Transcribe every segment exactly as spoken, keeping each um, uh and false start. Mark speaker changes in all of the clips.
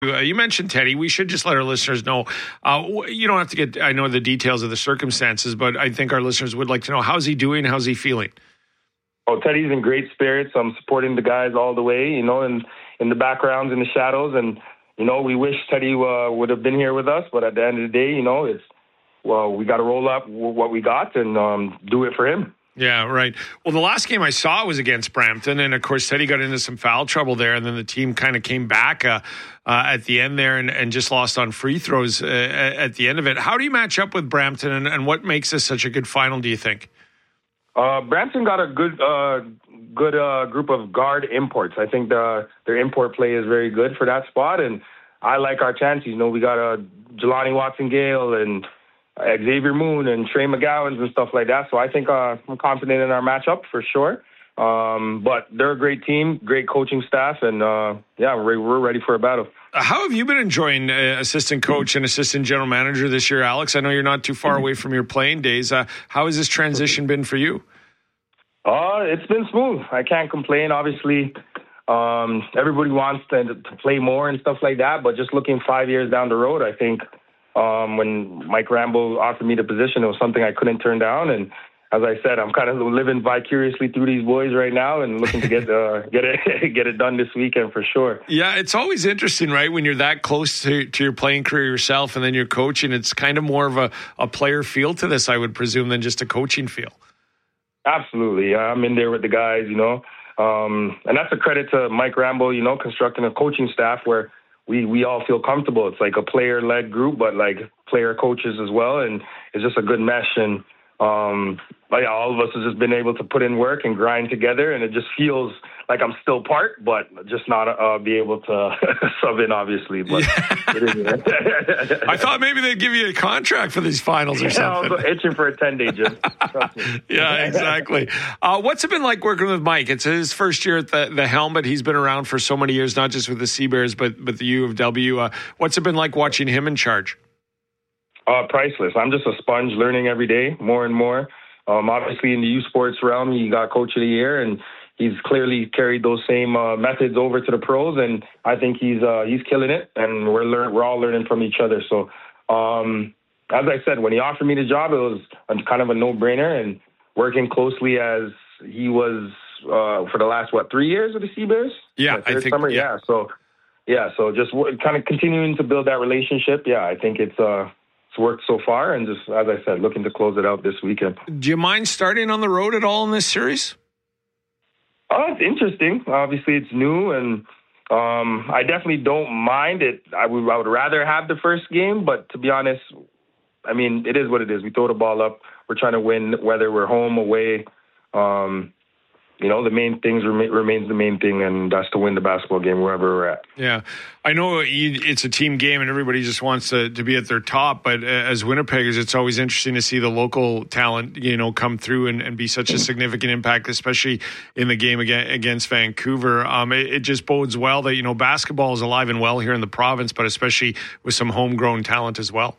Speaker 1: Uh, you mentioned Teddy. We should just let our listeners know. Uh, you don't have to get, I know the details of the circumstances, but I think our listeners would like to know, how's he doing? How's he feeling?
Speaker 2: Oh, Teddy's in great spirits. I'm supporting the guys all the way, you know, in, in the backgrounds, in the shadows. And, you know, we wish Teddy uh, would have been here with us. But at the end of the day, you know, it's, well, we got to roll up what we got and um, do it for him.
Speaker 1: Yeah, right. Well, the last game I saw was against Brampton, and of course, Teddy got into some foul trouble there, and then the team kind of came back uh, uh, at the end there and, and just lost on free throws uh, at the end of it. How do you match up with Brampton, and, and what makes this such a good final, do you think?
Speaker 2: Uh, Brampton got a good uh, good uh, group of guard imports. I think the, their import play is very good for that spot, and I like our chances. You know, we got uh, Jelani Watson-Gale and Xavier Moon and Trey McGowans and stuff like that. So I think uh, I'm confident in our matchup for sure. Um, but they're a great team, great coaching staff, and uh, yeah, we're, we're ready for a battle.
Speaker 1: How have you been enjoying uh, assistant coach and assistant general manager this year, Alex? I know you're not too far away from your playing days. Uh, how has this transition been for you?
Speaker 2: Uh, it's been smooth. I can't complain. Obviously, um, everybody wants to, to play more and stuff like that, but just looking five years down the road, I think Um, when Mike Rambo offered me the position, it was something I couldn't turn down. And as I said, I'm kind of living vicariously through these boys right now and looking to get uh, get it get it done this weekend for sure.
Speaker 1: Yeah, it's always interesting, right? When you're that close to, to your playing career yourself and then you're coaching, it's kind of more of a, a player feel to this, I would presume, than just a coaching feel.
Speaker 2: Absolutely. I'm in there with the guys, you know. Um, and that's a credit to Mike Rambo, you know, constructing a coaching staff where We we all feel comfortable. It's like a player-led group, but like player coaches as well, and it's just a good mesh. And um, like all of us have just been able to put in work and grind together, and it just feels like I'm still part, but just not uh, be able to sub in, obviously. But yeah. It is.
Speaker 1: I thought maybe they'd give you a contract for these finals or
Speaker 2: yeah,
Speaker 1: something.
Speaker 2: I was itching for a ten-day, Jim. Trust me.
Speaker 1: Yeah, exactly. Uh, what's it been like working with Mike? It's his first year at the, the helm, but he's been around for so many years, not just with the Sea Bears, but, but the U of W. Uh, what's it been like watching him in charge?
Speaker 2: Uh, priceless. I'm just a sponge learning every day, more and more. Um, obviously, in the U Sports realm, he got Coach of the Year, and he's clearly carried those same uh, methods over to the pros, and I think he's uh, he's killing it, and we're learn we're all learning from each other. So, um, as I said, when he offered me the job, it was a, kind of a no-brainer, and working closely as he was uh, for the last, what, three years with the Sea Bears?
Speaker 1: Yeah, I think,
Speaker 2: summer?
Speaker 1: yeah.
Speaker 2: yeah. So, yeah, so just w- kind of continuing to build that relationship. Yeah, I think it's uh, it's worked so far, and just, as I said, looking to close it out this weekend.
Speaker 1: Do you mind starting on the road at all in this series?
Speaker 2: Oh, it's interesting. Obviously, it's new, and um, I definitely don't mind it. I would, I would rather have the first game, but to be honest, I mean, it is what it is. We throw the ball up. We're trying to win, whether we're home, away. Um, you know, the main things rem- remains the main thing, and that's to win the basketball game wherever we're at.
Speaker 1: Yeah. I know you, it's a team game and everybody just wants to, to be at their top, but as Winnipeggers, it's always interesting to see the local talent, you know, come through and, and be such a significant impact, especially in the game against Vancouver. Um, it, it just bodes well that, you know, basketball is alive and well here in the province, but especially with some homegrown talent as well.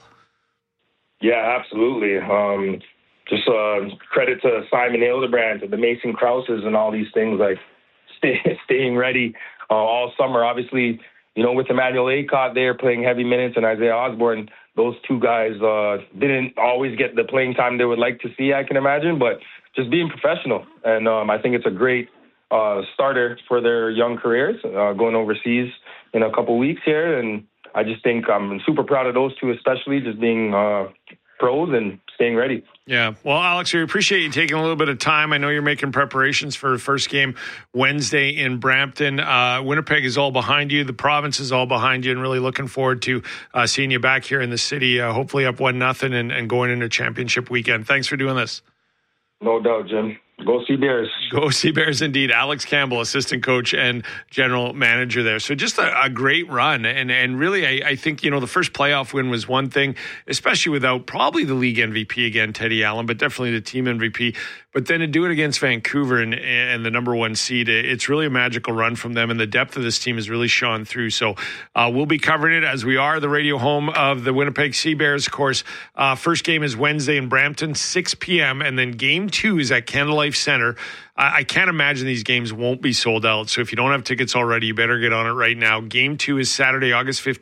Speaker 2: Yeah, absolutely. Um, Just uh, credit to Simon Hildebrand, to the Mason Krauses and all these things, like stay, staying ready uh, all summer. Obviously, you know, with Emmanuel Acott there playing heavy minutes and Isaiah Osborne, those two guys uh, didn't always get the playing time they would like to see, I can imagine, but just being professional. And um, I think it's a great uh, starter for their young careers, uh, going overseas in a couple weeks here. And I just think I'm super proud of those two, especially just being uh, pros and staying ready.
Speaker 1: Yeah. Well, Alex, we appreciate you taking a little bit of time. I know you're making preparations for the first game Wednesday in Brampton. Uh, Winnipeg is all behind you. The province is all behind you, and really looking forward to uh, seeing you back here in the city, uh, hopefully up one nothing and, and going into championship weekend. Thanks for doing this.
Speaker 2: No doubt, Jim. Go Sea Bears.
Speaker 1: Go Sea Bears indeed. Alex Campbell, assistant coach and general manager there. So just a, a great run. And and really, I, I think, you know, the first playoff win was one thing, especially without probably the league M V P again, Teddy Allen, but definitely the team M V P. But then to do it against Vancouver and, and the number one seed, it's really a magical run from them. And the depth of this team has really shone through. So uh, we'll be covering it as we are the radio home of the Winnipeg Sea Bears. Of course, uh, first game is Wednesday in Brampton, six p.m. And then game two is at Canada Life Center. I, I can't imagine these games won't be sold out. So if you don't have tickets already, you better get on it right now. Game two is Saturday, August fifteenth.